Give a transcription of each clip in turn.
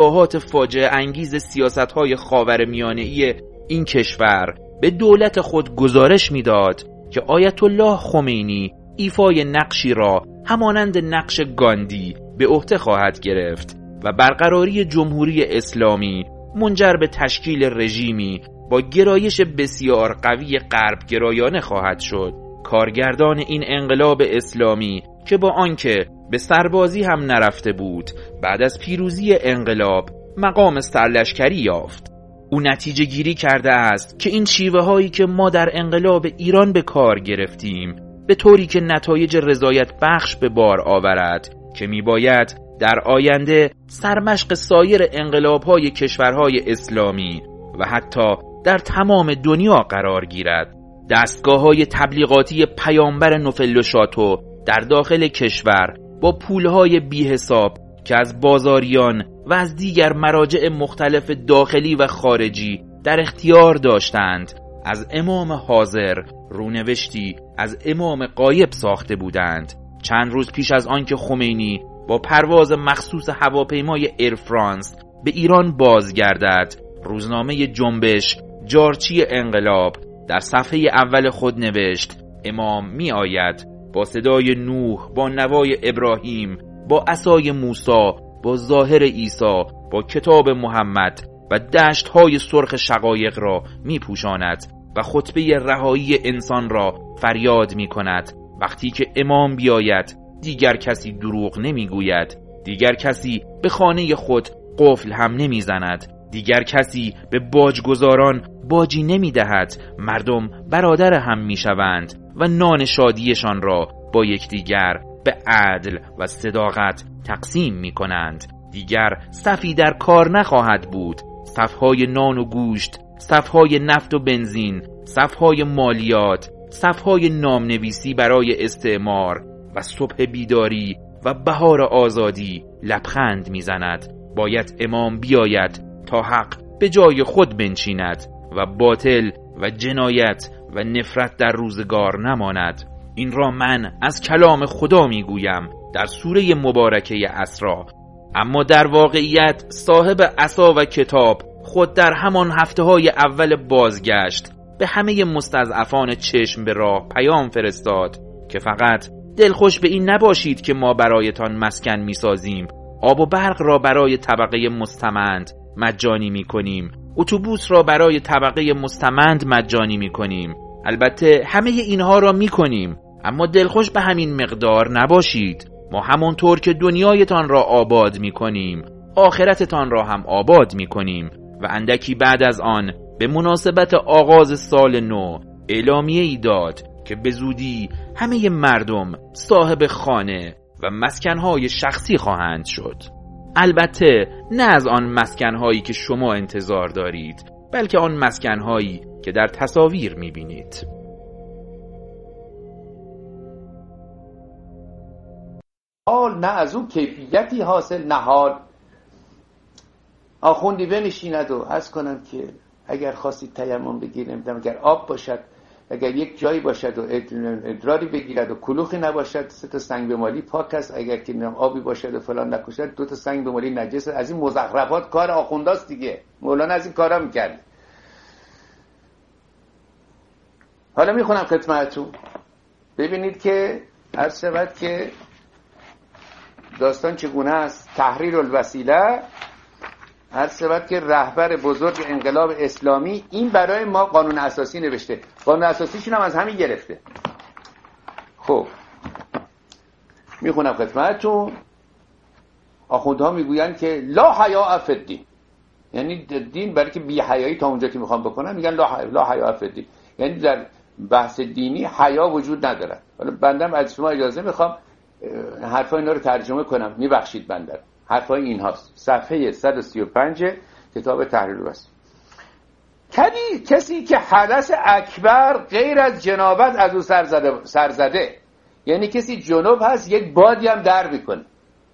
اشتباهات فاجعه انگیز سیاست‌های خاورمیانه‌ای این کشور به دولت خود گزارش می‌داد که آیت الله خمینی ایفای نقشی را همانند نقش گاندی به عهده خواهد گرفت و برقراری جمهوری اسلامی منجر به تشکیل رژیمی با گرایش بسیار قوی غرب گرایانه خواهد شد. کارگردان این انقلاب اسلامی که با آنکه به سربازی هم نرفته بود، بعد از پیروزی انقلاب مقام سرلشکری یافت. او نتیجه گیری کرده است که این شیوه هایی که ما در انقلاب ایران به کار گرفتیم به طوری که نتایج رضایت بخش به بار آورد که میباید در آینده سرمشق سایر انقلاب های کشورهای اسلامی و حتی در تمام دنیا قرار گیرد. دستگاه های تبلیغاتی پیامبر نوفل شاتو در داخل کشور با پولهای بی حساب که از بازاریان و از دیگر مراجع مختلف داخلی و خارجی در اختیار داشتند، از امام حاضر رونوشتی از امام غایب ساخته بودند. چند روز پیش از آنکه خمینی با پرواز مخصوص هواپیمای ایر فرانس به ایران بازگردد، روزنامه جنبش جارچی انقلاب در صفحه اول خود نوشت: امام می آید با صدای نوح، با نوای ابراهیم، با عصای موسی، با ظاهر عیسی، با کتاب محمد و دشت‌های سرخ شقایق را می پوشاند و خطبه رهایی انسان را فریاد می کند. وقتی که امام بیاید دیگر کسی دروغ نمی گوید، دیگر کسی به خانه خود قفل هم نمی زند، دیگر کسی به باجگزاران باجی نمی دهد. مردم برادر هم می شوند و نان شادیشان را با یکدیگر به عدل و صداقت تقسیم می کنند. دیگر صفی در کار نخواهد بود. صفهای نان و گوشت، صفهای نفت و بنزین، صفهای مالیات، صفهای نامنویسی برای استعمار و صبح بیداری و بهار آزادی لبخند میزند. باید امام بیاید تا حق به جای خود بنشیند و باطل و جنایت و نفرت در روزگار نماند. این را من از کلام خدا میگویم در سوره مبارکه اسراء. اما در واقعیت صاحب عصا و کتاب خود در همان هفته‌های اول بازگشت به همه مستضعفان چشم به راه پیام فرستاد که فقط دلخوش به این نباشید که ما برایتان مسکن میسازیم، آب و برق را برای طبقه مستمند مجانی میکنیم، اتوبوس را برای طبقه مستمند مجانی میکنیم. البته همه اینها را میکنیم، اما دلخوش به همین مقدار نباشید. ما همونطور که دنیایتان را آباد میکنیم، آخرتتان را هم آباد میکنیم. و اندکی بعد از آن به مناسبت آغاز سال نو اعلامیه ای داد که به زودی همه مردم صاحب خانه و مسکنهای شخصی خواهند شد. البته نه از آن مسکنهایی که شما انتظار دارید، بلکه آن مسکنهایی که در تصاویر میبینید. حال نه از اون کیفیتی حاصل، نه حال آخوندی بنشیند و عرض کنم که اگر خواستید تیمم بگیریم، اگر آب باشد، اگر یک جایی باشد و ادراری بگیرد و کلوخی نباشد، 3 سنگ بمالی پاک است، اگر که آبی باشد و فلان نکشد 2 سنگ بمالی نجس. از این مزخرفات کار آخونداست دیگه. مولانا از این کارا میکرد. حالا میخونم خدمتتون ببینید که عرض شود که داستان چگونه است. تحریر الوسیله عرض شود که رهبر بزرگ انقلاب اسلامی این برای ما قانون اساسی نوشته. قانون اساسیشون هم از همین گرفته. خب میخونم خدمتتون. آخوندها میگویند که لا حیاء فی الدین، یعنی دین برای که بی حیایی تا اونجا که میخوام بکنم میگن لا حیاء فی الدین، یعنی در بحث دینی حیا وجود ندارد. حالا بندم از شما اجازه میخوام حرفای اینا رو ترجمه کنم، میبخشید بنده. حرفای این هاست، صفحه 135 کتاب تحریر الوسیله. کسی که حدث اکبر غیر از جنابت از او سرزده، یعنی کسی جنوب هست یک بادی هم در میکنه.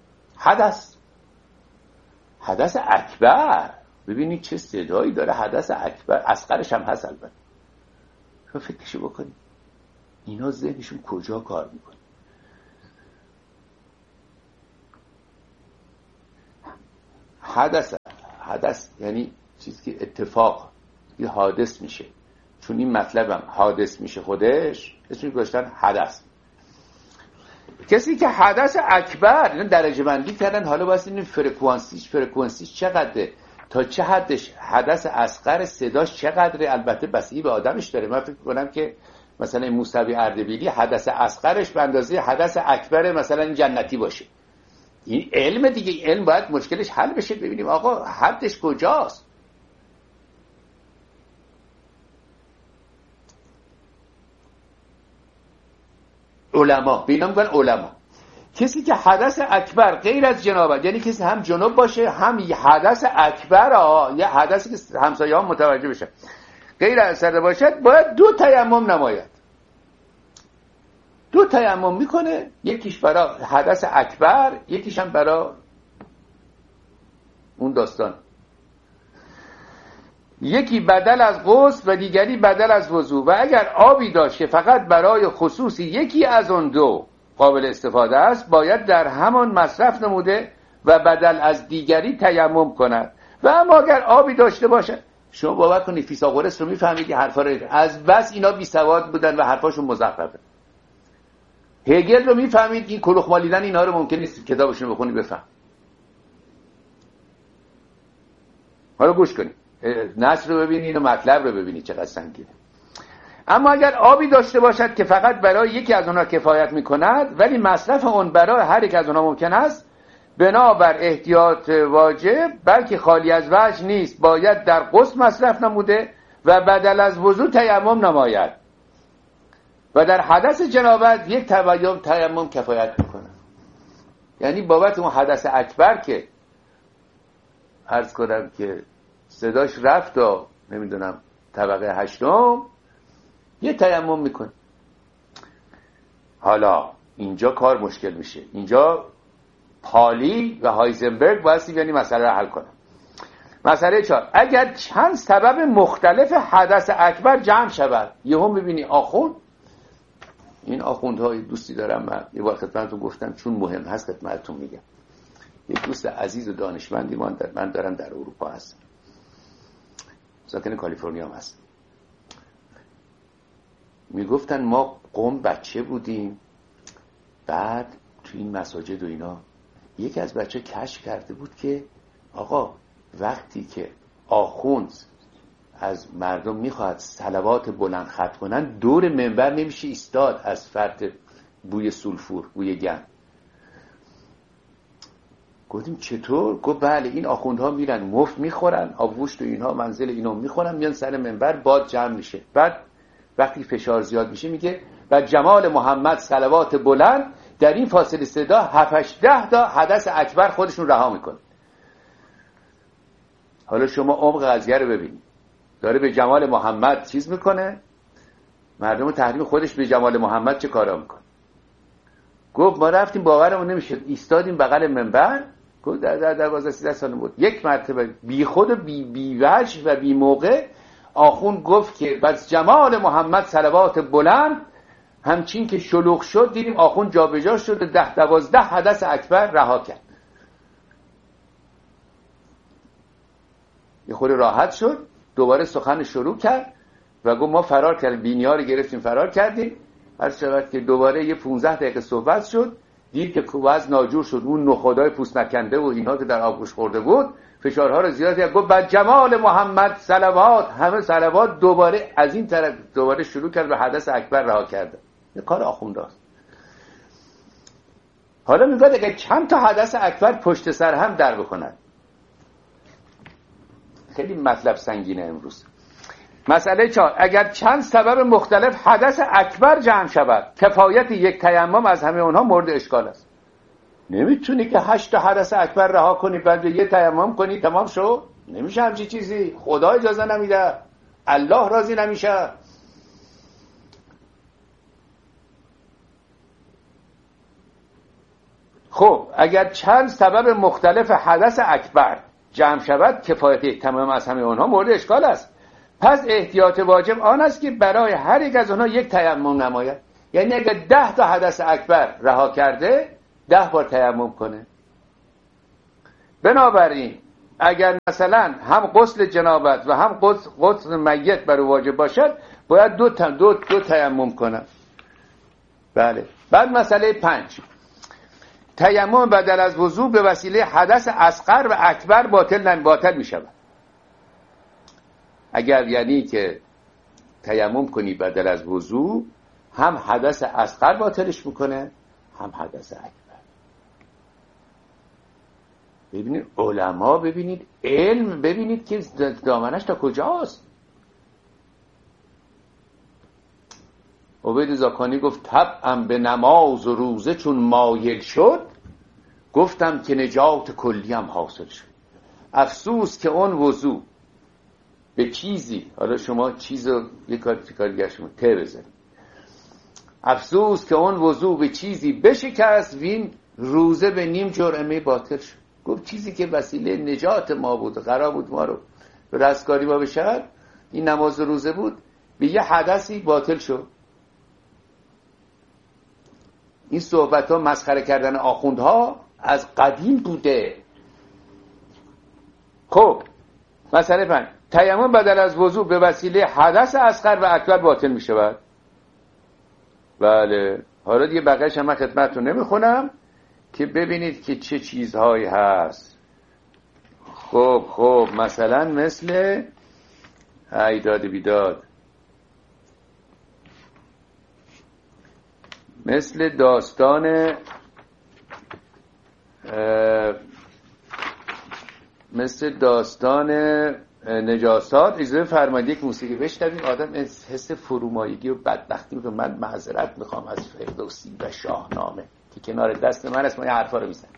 حدث اکبر، ببینید چه صدایی داره. حدث اکبر اصغرش هم هست. البته شما فکرشو بکنید اینا ذهنشون کجا کار میکنه. حدث حدث یعنی چیزی که اتفاق یه حادث میشه، چون این مطلبم حادث میشه خودش اسمش گذاشتن حدث. کسی که حدث اکبر اینا درجه بندی کردن، حالا واسه این فرکانسیش چقدره، تا چه حدش حدث اصغر صداش چقدره، البته بستگی به آدمش داره. من فکر کنم که مثلا موسوی اردبیلی حدث اصغرش به اندازه حدث اکبر مثلا جنتی باشه. این علم دیگه، این علم باید مشکلش حل بشه، ببینیم آقا حدش کجاست. علما به اینا میگن علما. کسی که حدث اکبر غیر از جنابت، یعنی کسی هم جنوب باشه هم حدث اکبر یه حدثی که همسایه ها متوجه بشه غیر از سر باشد، باید 2 تیمم نماید. 2 تیمم میکنه، یکیش برای حدث اکبر، یکیش هم برای اون داستان. یکی بدل از غسل و دیگری بدل از وضو. و اگر آبی داشت که فقط برای خصوصی یکی از اون 2 قابل استفاده است، باید در همان مصرف نموده و بدل از دیگری تیمم کند. و اما اگر آبی داشته باشد، شما باور کنید فیثاغورس رو میفهمید که حرفا رو از بس اینا بی سواد بودن و حرفاشون مزخرفه. هگل رو میفهمید، این کلوخ مالیدن اینا رو ممکن نیست کتابشون رو بخونی بفهم. حالا گوش کنید، نصر رو ببینید و مطلب رو ببینید چقدر سنگینه. اما اگر آبی داشته باشد که فقط برای یکی از اونها کفایت میکند، ولی مصرف اون برای هر یک از اونها ممکن است، بنابر احتیاط واجب بلکه خالی از وجه نیست، باید در غسل مصرف نموده و بدل از وضو تیمم نماید. و در حدث جنابت یک تیمم کفایت میکنه. یعنی بابت اون حدث اکبر که عرض کنم که صداش رفت و نمیدونم طبقه 8، یه تیمم میکنه. حالا اینجا کار مشکل میشه. اینجا پالی و هایزنبرگ باید یعنی مسئله رو حل کنه. مسئله 4، اگر چند سبب مختلف حدث اکبر جمع شود. یهو میبینی آخوند، این آخوندهای دوستی دارم، من یه بار خدمتتون گفتم چون مهم هست خدمتتون میگم. یک دوست عزیز و دانشمندی من دارم در اروپا هستم، ساکن کالیفرنیا هم هست. میگفتن ما قوم بچه بودیم، بعد تو این مساجد و اینا یکی از بچه کشف کرده بود که آقا وقتی که آخوند از مردم میخواد صلوات بلند ختم کنن، دور منبر نمیشه ایستاد از فرط بوی سولفور، بوی گند. گفتیم چطور؟ گفت بله، این آخوندها میرن مفت میخورن، آبگوشت و اینها منزل اینو میخورن، میان سر منبر، باد جمع میشه. بعد وقتی فشار زیاد میشه میگه و جمال محمد صلوات بلند، در این فاصله صدا 7-10 تا حدث اکبر خودشون رها میکنه. حالا شما عمق قضیه رو ببینید، داره به جمال محمد چیز میکنه، مردم تحریم خودش به جمال محمد چه کارا میکنه. گفت ما رفتیم باورمون نمیشه، ایستادیم بغل منبر. گفت در 12-13 سال بود یک مرتبه بی خود و بی وجه و بی موقع آخوند گفت که بس جمال محمد صلوات بلند، همچین که شلوغ شد دیدیم آخوند جابجا شد و 10-12 حدث اکبر رها کرد. یه خود راحت شد، دوباره سخن شروع کرد و گفت ما فرار کردیم، بینی‌ها رو گرفتیم فرار کردیم. هر شود که دوباره یه 15 دقیقه صحبت شد، دید که وضع ناجور شد، اون نخودای پوست نکنده و اینها که در آبگوش خورده بود فشارها رو زیاد کرد. گفت بعد جمال محمد صلوات، همه صلوات. دوباره از این طرف دوباره شروع کرد به حدث اکبر رها کرده. این کار آخونداست. حالا میگه اگه چند تا حدث اکبر پشت سر هم در بکنن، خیلی مطلب سنگینه امروز. مسئله 4، اگر چند سبب مختلف حدث اکبر جمع شود، کفایت یک تیمم از همه اونها مورد اشکال است. نمیتونی که 8 تا حدث اکبر رها کنی بعد یه تیمم کنی تمام شو. نمیشه همچی چیزی، خدا اجازه نمیده، الله راضی نمیشه. خب اگر چند سبب مختلف حدث اکبر جمع شود، کفایت یک تیمم از همه اونها مورد اشکال است. پس احتیاط واجب آن است که برای هر یک از اونها یک تیمم نماید. یعنی اگر 10 تا حدث اکبر رها کرده 10 بار تیمم کنه. بنابراین اگر مثلا هم غسل جنابت و هم غسل میت بر واجب باشد باید دو تیمم کنم. بله. بعد مسئله 5 تیمم بدل از وضو به وسیله حدث اصغر و اکبر باطل می شود. اگر یعنی که تیمم کنی بدل از وضو، هم حدث اصغر باطلش میکنه هم حدث اکبر. ببینید علما، ببینید علم، ببینید که دامنش تا کجاست. عبید زاکانی گفت طبعم به نماز و روزه چون مایل شد، گفتم که نجات کلی هم حاصل شد. افسوس که اون وضو به چیزی، حالا شما چیزو یه کاری شما ته بزنید، افسوس که اون وضو به چیزی بشکست وین روزه به نیم جرعه باطل شد. گفت چیزی که وسیله نجات ما بود، قرار بود ما رو به رستگاری ما بشود، این نماز روزه بود، به یه حدثی باطل شد. این صحبت ها مسخره کردن آخوندها از قدیم بوده. خب مسئله 5 تیمم بدل از وضو به وسیله حدث اصغر و اکبر باطل می شود. بله. حالا دیگه بقیه‌اش هم من خدمتتون نمیخونم که ببینید که چه چیزهایی هست. خب مثلا مثل ایداد بیداد، مثل داستان نجاسات. اجازه فرمایید یک موسیقی بشنویم. آدم حس فرومایگی و بدبختی رو، من معذرت میخوام از فردوسی و شاهنامه که کنار دست من است، من این حرفا رو میزنم.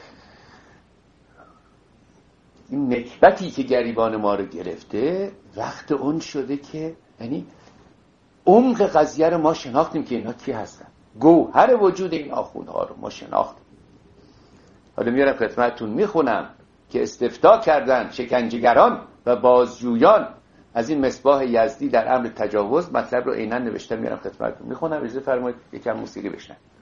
این نکبتی که گریبان ما رو گرفته وقت اون شده که یعنی عمق قضیه رو ما شناختیم که اینا کی هستن. گوهر وجود این آخوندها رو ما شناختیم. حالا میارم خدمتتون میخونم که استفتاء کردن شکنجهگران و بازجویان از این مصباح یزدی در امر تجاوز. مطلب رو عیناً نوشتم، میارم خدمتتون میخونم. اجازه فرمایید یکم موسیقی بشنویم.